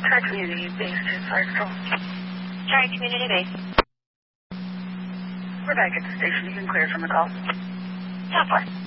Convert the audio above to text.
Try community base to fire control. Try community base. We're back at the station. You can clear from the call. Top 4.